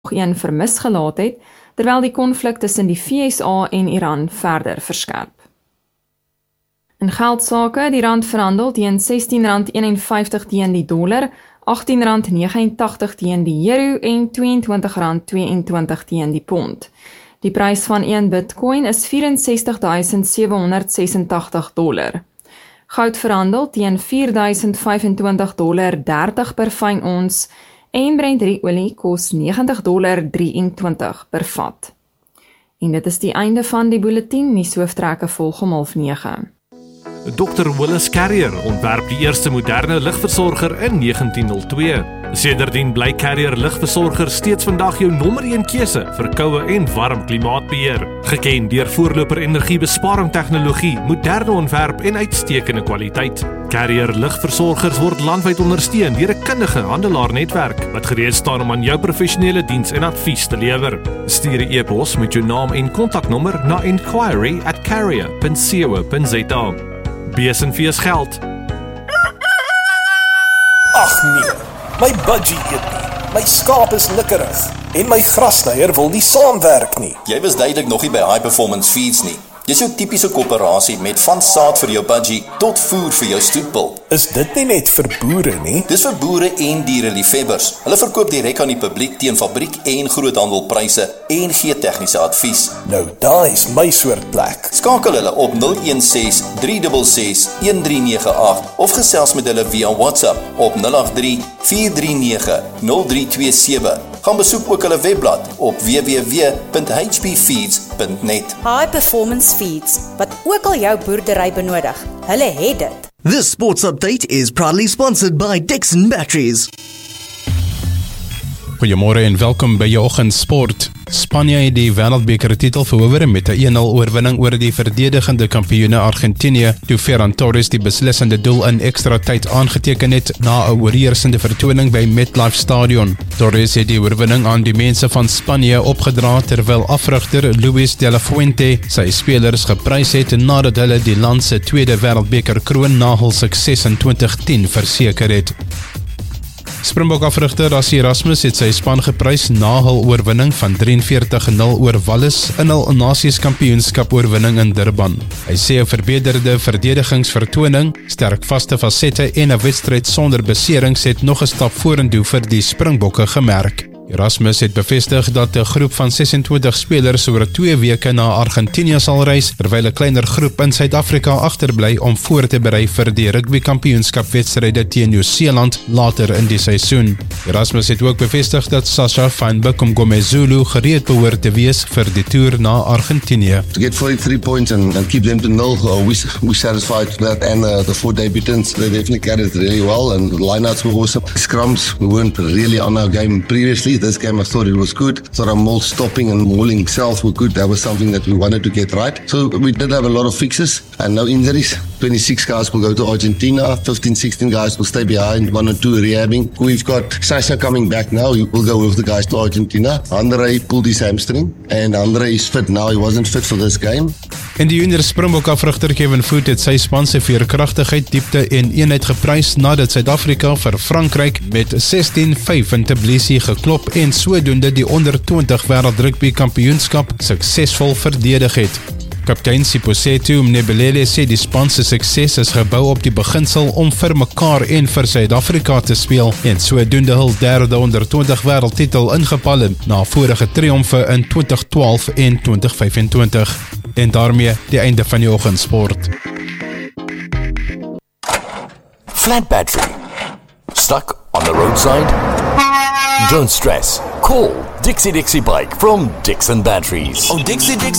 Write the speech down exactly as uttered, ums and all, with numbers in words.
een vermis gelaat het, terwyl die konflik tussen die V S A en Iran verder verskerp. In geldsake, die rand verhandel teen sestien rand eenenvyftig teen die dollar, agttien rand negenentagtig teen die euro en tweeëntwintig rand tweeëntwintig teen die pond. Die prys van een bitcoin is vierensestig duisend sewehonderd sesentagtig dollar. Goud verhandel teen vier duisend vyfentwintig dollar dertig per fyn ons en Brent olie kos negentig dollar drieëntwintig per vat. En dit is die einde van die bulletin, die hooftrekke volg om half nege. dokter Willis Carrier ontwerp die eerste moderne ligversorger in negentien nul twee. Sedertdien bly Carrier ligversorger steeds vandag jou nommer een keuse vir koue en warm klimaatbeheer. Geken deur voorloper energiebesparing tegnologie, moderne ontwerp en uitstekende kwaliteit. Carrier ligversorgers word landwyd ondersteun deur 'n kundige handelaarnetwerk wat gereed staan om aan jou professionele diens en advies te lewer. Stuur 'n e-pos met jou naam en kontaknommer na inquiry at carrier punt co punt za. Bees en vee geld. Ag nee, my budgie eet nie, my skaap is nikkerig en my grasnyer wil nie saamwerk nie. Jy was duidelik nog nie by High Performance Feeds nie. Dis jou tipiese koöperasie met van saad vir jou budgie tot voer vir jou stoetpil. Is dit nie net vir boere nie? Dis vir boere en diereliefhebbers. Hulle verkoop direk aan die publiek teen fabriek en groothandelpryse en gee tegniese advies. Nou daai is my soort plek. Skakel hulle op nul een ses drie ses ses een drie nege agt of gesels met hulle via WhatsApp op nul agt drie vier drie nege nul drie twee sewe. Gaan besoek ook hulle webblad op w w w punt h p feeds punt net. High Performance Feeds, wat ook al jou boerdery benodig, hulle het dit. This sports update is proudly sponsored by Dixon Batteries. Goeiemôre en welkom by jou oggendsport. Spanje het die Wêreldbeker titel verower met 'n een nul oorwinning oor die verdedigende kampioene Argentinië, toe Ferran Torres die beslissende doel in ekstra tyd aangeteken het na 'n oorheersende vertoning by MetLife Stadion. Torres het die oorwinning aan die mense van Spanje opgedra terwyl afrigter Luis de la Fuente sy spelers geprys het nadat hulle die land se tweede Wêreldbeker kroon na hul sukses in twintig tien verseker het. Springbok afrigter Rassie Erasmus het sy span geprys na hul oorwinning van drieënveertig nul oor Wallis in hul Nasies Kampioenskap oorwinning in Durban. Hy sê 'n verbeterde verdedigingsvertoning, sterk vaste fasette en 'n wedstryd sonder beserings het nog 'n stap vorentoe vir die Springbokke gemerk. Erasmus het bevestig dat 'n groep van sesentwintig spelers oor twee weke na Argentinië sal reis, terwyl 'n kleiner groep in Suid-Afrika agterbly om voor te berei vir die rugbykampioenskapwedstryde teen Nieu-Seeland later in die seisoen. Erasmus het ook bevestig dat Sasha van Bekom-Gomezulu gereed behoort te wees vir die toer na Argentinië. To get forty-three points and, and keep them to nil, uh, we we satisfied with that, and uh, the four debutants, they definitely carried it really well, and the lineouts were awesome. Scrums, we weren't really on our game previously. This game I thought it was good. So our maul stopping and mauling itself were good. That was something that we wanted to get right. So we did have a lot of fixes and no injuries. twenty-six guys will go to Argentina. fifteen, sixteen guys will stay behind. One or two rehabbing. We've got Sasha coming back now. He will go with the guys to Argentina. Andre pulled his hamstring and Andre is fit now. He wasn't fit for this game. En die junior Springbok afrigter Kevin Foot het sy span se veerkragtigheid, diepte en eenheid geprys nadat Suid-Afrika vir Frankryk met sestien vyf in Tbilisi geklop en sodoende die onder twintig wêreld rugby kampioenskap suksesvol verdedig het. Kaptein Siposetu Mnebelele sê die span se sukses is gebou op die beginsel om vir mekaar en vir Suid-Afrika te speel en sodoende hul derde onder twintig wêreldtitel ingepalm na vorige triomfe in twintig twaalf en twintig vyfentwintig. En daarmee die einde van die oggendsport. Flat battery. Stuck on the roadside? Don't stress. Call Dixie Dixie Bike from Dixon Batteries. Oh, Dixie Dixie